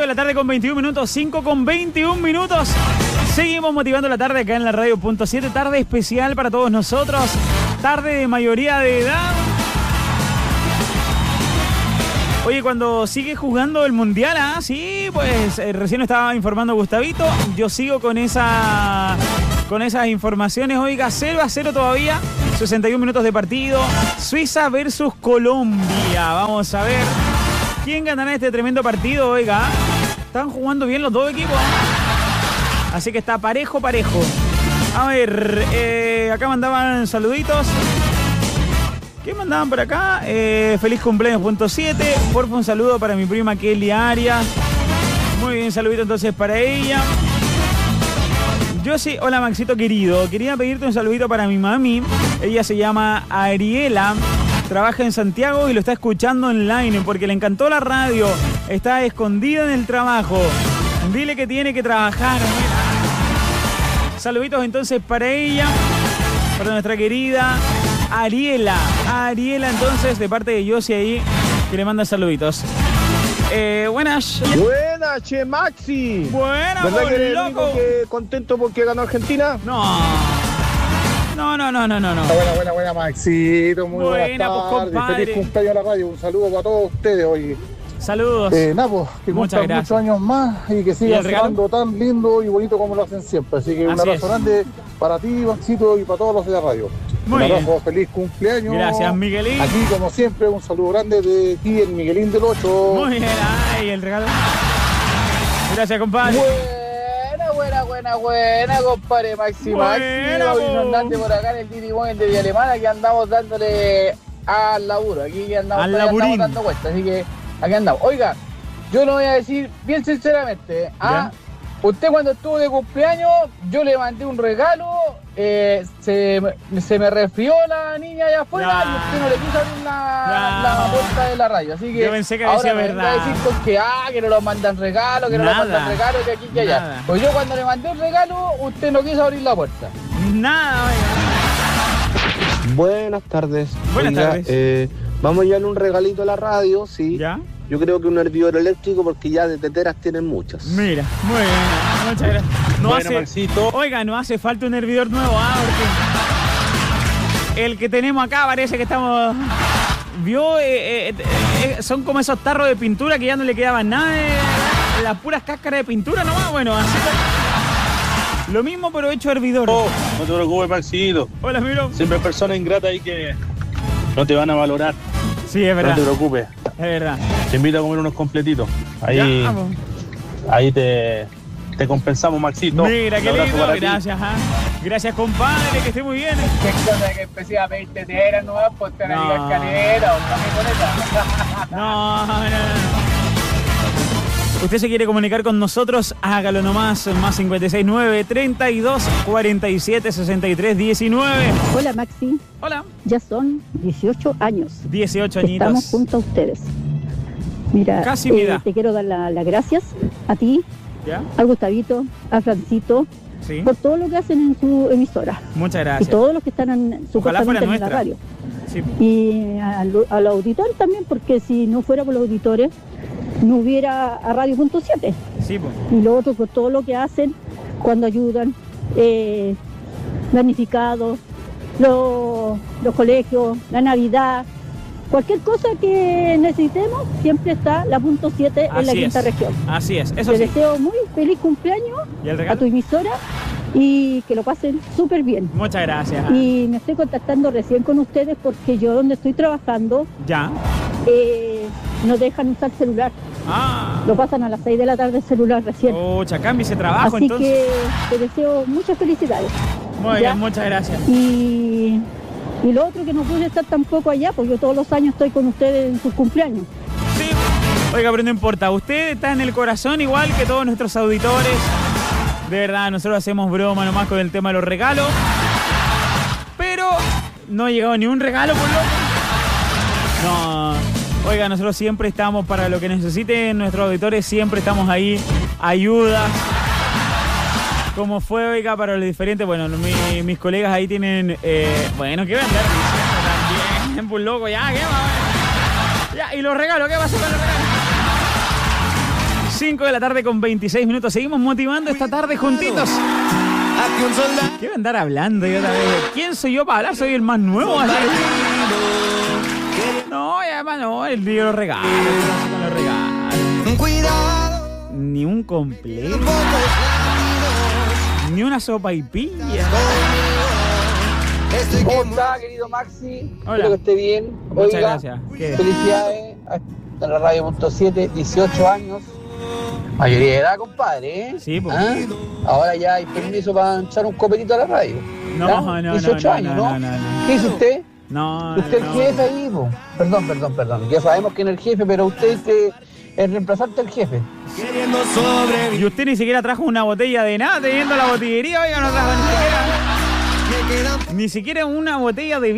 de la tarde con 21 minutos, 5 con 21 minutos. Seguimos motivando la tarde acá en la radio.7, tarde especial para todos nosotros, tarde de mayoría de edad. Oye, cuando sigue jugando el Mundial, sí, pues recién estaba informando Gustavito, yo sigo con esas informaciones. Oiga, 0-0 todavía, 61 minutos de partido, Suiza versus Colombia. Vamos a ver quién ganará este tremendo partido. Oiga, están jugando bien los dos equipos, así que está parejo. A ver, acá mandaban saluditos. ¿Qué mandaban por acá? Feliz cumpleaños, .7. Porfa, un saludo para mi prima Kelly Arias. Muy bien, saludito entonces para ella. Yo sí, hola Maxito querido. Quería pedirte un saludito para mi mami. Ella se llama Ariela. Trabaja en Santiago y lo está escuchando online porque le encantó la radio. Está escondida en el trabajo. Dile que tiene que trabajar. Mira. Saluditos entonces para ella. Para nuestra querida Ariela, entonces, de parte de Yossi ahí, que le manda saluditos. Buenas. Buenas, che Maxi. Buenas, ¿verdad que eres loco? el único que contento porque ganó Argentina? No. Buena, Maxito. Muy buenas tardes. Pues, Feliz cumpleaños a la radio. Un saludo para todos ustedes hoy. Saludos. Pues, que cumplan muchos años más y que sigan sonando tan lindo y bonito como lo hacen siempre. Así que un abrazo grande para ti, Maxito, y para todos los de la radio. Un abrazo, feliz cumpleaños. Gracias, Miguelín. Aquí, como siempre, un saludo grande de aquí, el Miguelín del 8. Muy bien, ay, el regalo. Gracias, compadre. Buena, compadre Maxi. Andante por acá en el Didi Boy de Villa Alemana, que andamos dándole al laburo. Aquí andamos dando vueltas, así que aquí andamos. Oiga, yo lo voy a decir bien sinceramente. Usted cuando estuvo de cumpleaños, yo le mandé un regalo, se me resfrió la niña allá afuera y usted no le quiso abrir la puerta de la radio. Así que yo pensé que ahora decía me verdad. venga a decir que no lo mandan regalo, que no lo mandan regalo, que aquí que allá. Pues yo cuando le mandé un regalo, usted no quiso abrir la puerta. Nada, Buenas tardes. Buenas tardes. Vamos a llevarle un regalito a la radio, sí. ¿Ya? Yo creo que un hervidor eléctrico porque ya de teteras tienen muchas. Mira, muy bien, muchas gracias. No hace falta un hervidor nuevo, porque el que tenemos acá parece que estamos... son como esos tarros de pintura que ya no le quedaban nada de las puras cáscaras de pintura nomás. Bueno, así lo mismo pero hecho hervidor. No te preocupes, Maxito. Hola, Miro. Siempre hay personas ingratas ahí que no te van a valorar. Sí, es verdad. No te preocupes. Es verdad. Te invito a comer unos completitos. Ahí te compensamos, Maxito. Mira, qué lindo. Gracias, Gracias, compadre, que esté muy bien. Qué cosa que empecé a pedir tetera, no vas a poner la escalera o camisetas. No. Usted se quiere comunicar con nosotros, hágalo nomás, más 569 32 47 63 19. Hola, Maxi. Hola. Ya son 18 años. 18 añitos. Estamos junto a ustedes. Mira, casi mi edad. Te quiero dar las gracias a ti, ¿ya? A Gustavito, a Francito, sí, por todo lo que hacen en su emisora. Muchas gracias. Y todos los que están supuestamente en la radio. Sí. Y a los auditores también, porque si no fuera por los auditores, no hubiera a Radio.7. Sí, pues. Y lo otro, por todo lo que hacen cuando ayudan, damnificados, los colegios, la Navidad, cualquier cosa que necesitemos, siempre está la .7 en la quinta región. Así es, eso Te sí. deseo muy feliz cumpleaños a tu emisora y que lo pasen súper bien. Muchas gracias. Y me estoy contactando recién con ustedes porque yo donde estoy trabajando no dejan usar celular. Lo pasan a las 6 de la tarde el celular recién. Cambie ese trabajo. Así entonces. que te deseo muchas felicidades. Muy bien, muchas gracias. Y lo otro que no pude estar tampoco allá, porque yo todos los años estoy con ustedes en sus cumpleaños. Sí. Oiga, pero no importa, usted está en el corazón igual que todos nuestros auditores. De verdad, nosotros hacemos broma nomás con el tema de los regalos. Pero no ha llegado ni un regalo, por loco. No. Oiga, nosotros siempre estamos para lo que necesiten nuestros auditores, siempre estamos ahí, ayudas. Como fue, oiga, para los diferentes, bueno, mis colegas ahí tienen, bueno, ¿qué vender? También, pues loco, ya, ¿qué va? Ya, ¿y los regalos? ¿Qué va a hacer con los regalos? 5 de la tarde con 26 minutos. Seguimos motivando esta tarde juntitos. ¿Qué voy a andar hablando yo otra vez? ¿Quién soy yo para hablar? Soy el más nuevo. Así. No, ya no, el día lo regalo. Ni un completo. Ni una sopa y pilla. ¿Cómo está, querido Maxi? Hola. Espero que esté bien. Muchas gracias. Felicidades a la Radio.7, 18 años. Mayoría de edad, compadre, ¿eh? Sí, pues. ¿Ah? Ahora ya hay permiso para echar un copetito a la radio. No. 18 años, ¿no? ¿Qué hizo usted? Usted el jefe ahí, po. Perdón. Ya sabemos que no es el jefe, pero usted es el reemplazante del jefe. Y usted ni siquiera trajo una botella de nada, teniendo la botillería, oiga, no trajo ni siquiera una botella de